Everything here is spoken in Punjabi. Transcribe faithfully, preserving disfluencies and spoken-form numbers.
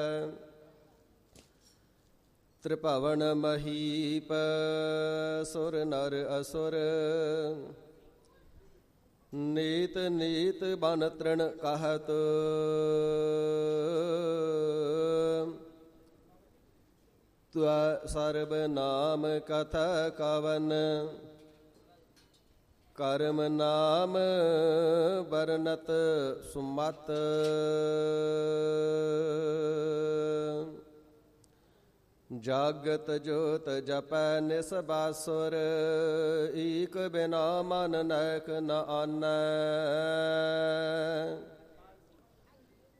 ਤ੍ਰਿਭਵਨ ਮਹੀਪ ਸੁਰ ਨਰ ਅਸੁਰ, ਨੀਤ ਨੀਤ ਬਨ ਤ੍ਰਿਣ ਕਹਿਤ। ਤੁਅ ਸਰਬ ਨਾਮ ਕਥਾ ਕਵਨ, ਕਰਮ ਨਾਮ ਬਰਨਤ ਸੁਮਤ। ਜਾਗਤ ਜੋਤ ਜਪੈ ਨਿਸ ਬਾਸੁਰ, ਈਕ ਬਿਨਾ ਮਨ ਨੈਕ ਨ ਆਨੈ।